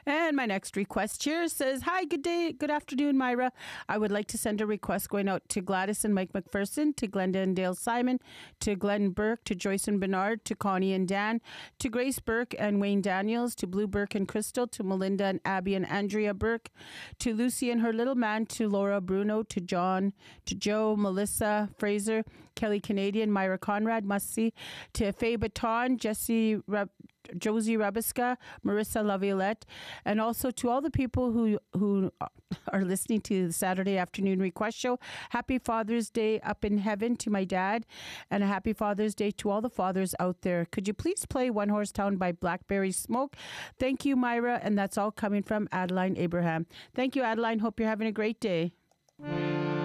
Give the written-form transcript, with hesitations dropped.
And my next request here says, "Hi, good day, good afternoon, Myra. I would like to send a request going out to Gladys and Mike McPherson, to Glenda and Dale Simon, to Glenn Burke, to Joyce and Bernard, to Connie and Dan, to Grace Burke and Wayne Daniels, to Blue Burke and Crystal, to Melinda and Abby and Andrea Burke, to Lucy and her little man, to Laura Bruno, to John, to Joe, Melissa Fraser, Kelly Canadian, Myra Conrad, Mussy, to Faye Baton, Josie Rabiska, Marissa Laviolette, and also to all the people who are listening to the Saturday afternoon request show. Happy Father's Day up in heaven to my dad, and a happy Father's Day to all the fathers out there. Could you please play One Horse Town by Blackberry Smoke? Thank you, Myra, and that's all coming from Adeline Abraham. Thank you, Adeline. Hope you're having a great day.